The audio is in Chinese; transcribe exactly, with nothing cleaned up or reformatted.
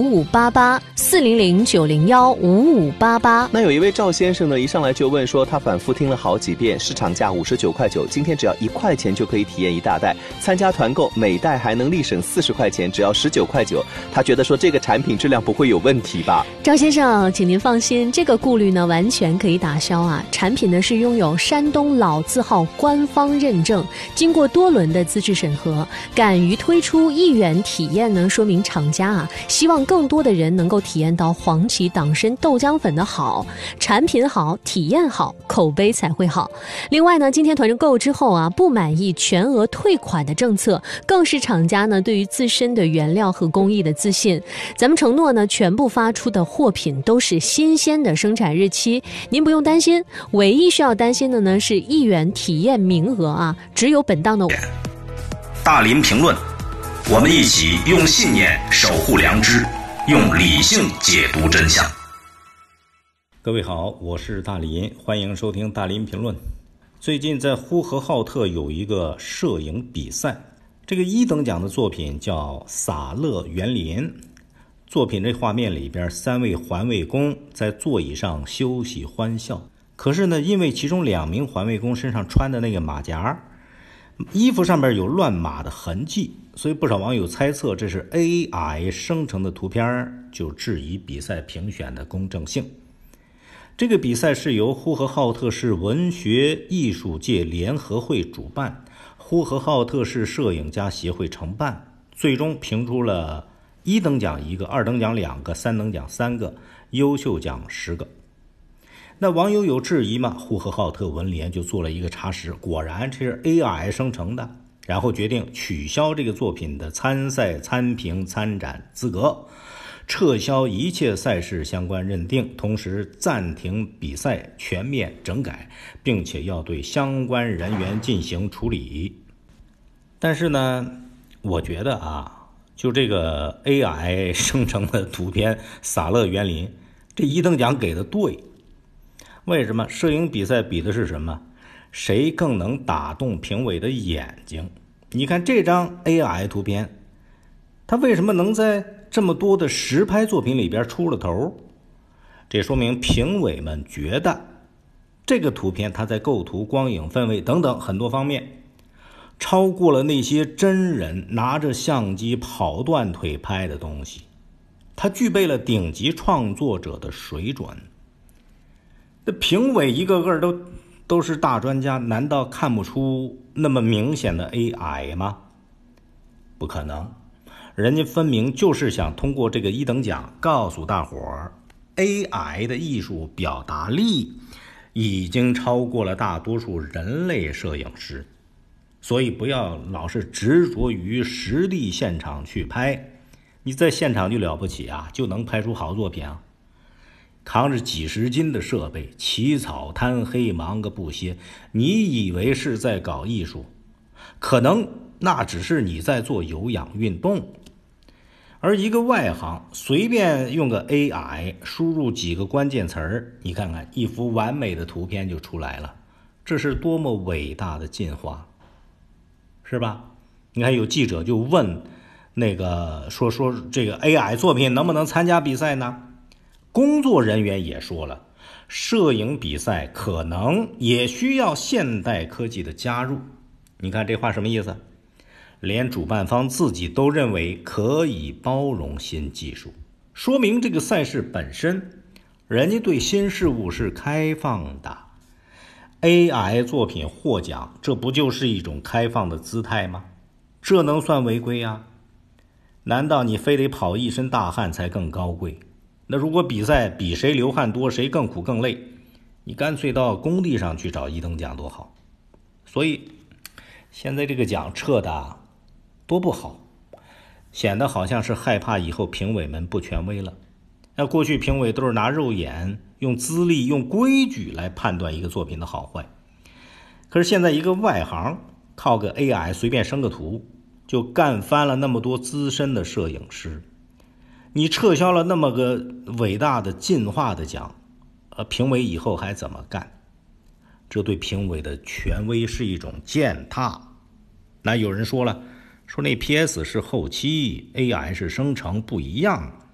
五五八八，四零零九零幺五五八八。 那有一位赵先生呢，一上来就问说，他反复听了好几遍，市场价五十九块九，今天只要一块钱就可以体验一大袋，参加团购每袋还能立省四十块钱，只要十九块九。他觉得说这个产品质量不会有问题吧？ 赵先生，请您放心，这个顾虑呢完全可以打消啊。产品呢是拥有山东老字号官方认证，经过多轮的资质审核，敢于推出一元体验呢，说明厂家啊希望更多的人能够体验到黄芪党参豆浆粉的好，产品好，体验好，口碑才会好。另外呢，今天团购之后啊，不满意全额退款的政策，更是厂家呢对于自身的原料和工艺的自信。咱们承诺呢，全部发出的货品都是新鲜的生产日期，您不用担心。唯一需要担心的呢是一元体验名额啊，只有本档的。 大林评论，我们一起用信念守护良知，用理性解读真相。 各位好，我是大林，欢迎收听大林评论。最近在呼和浩特有一个摄影比赛，这个一等奖的作品叫洒乐园林。作品这画面里边，三位环卫工在座椅上休息欢笑。可是呢，因为其中两名环卫工身上穿的那个马甲，衣服上面有乱码的痕迹，所以不少网友猜测这是 A I 生成的图片，就质疑比赛评选的公正性。这个比赛是由呼和浩特市文学艺术界联合会主办，呼和浩特市摄影家协会承办，最终评出了一等奖一个，二等奖两个，三等奖三个，优秀奖十个。那网友有质疑吗？呼和浩特文联就做了一个查实，果然这是 A I 生成的，然后决定取消这个作品的参赛、参评、参展资格，撤销一切赛事相关认定，同时暂停比赛，全面整改，并且要对相关人员进行处理。但是呢，我觉得啊，就这个 A I 生成的图片洒乐园林，这一等奖给的对。为什么？摄影比赛比的是什么？谁更能打动评委的眼睛？你看这张 A I 图片，它为什么能在这么多的实拍作品里边出了头？这说明评委们觉得这个图片它在构图、光影、氛围等等很多方面超过了那些真人拿着相机跑断腿拍的东西，它具备了顶级创作者的水准。这评委一个个都都是大专家，难道看不出那么明显的 A I 吗？不可能，人家分明就是想通过这个一等奖告诉大伙儿 A I 的艺术表达力已经超过了大多数人类摄影师，所以不要老是执着于实地现场去拍，你在现场就了不起啊，就能拍出好作品啊。扛着几十斤的设备，起早贪黑，忙个不歇，你以为是在搞艺术，可能那只是你在做有氧运动。而一个外行随便用个 A I 输入几个关键词儿，你看看一幅完美的图片就出来了，这是多么伟大的进化，是吧？你看有记者就问那个说说这个 A I 作品能不能参加比赛呢？工作人员也说了，摄影比赛可能也需要现代科技的加入。你看这话什么意思？连主办方自己都认为可以包容新技术，说明这个赛事本身人家对新事物是开放的。 A I 作品获奖，这不就是一种开放的姿态吗？这能算违规啊？难道你非得跑一身大汗才更高贵？那如果比赛比谁流汗多，谁更苦更累，你干脆到工地上去找一等奖多好。所以现在这个奖撤的多不好，显得好像是害怕以后评委们不权威了。那过去评委都是拿肉眼、用资历、用规矩来判断一个作品的好坏，可是现在一个外行靠个 A I 随便生个图，就干翻了那么多资深的摄影师。你撤销了那么个伟大的进化的奖，呃，评委以后还怎么干？这对评委的权威是一种践踏。那有人说了，说那 P S 是后期 A I 是生成不一样。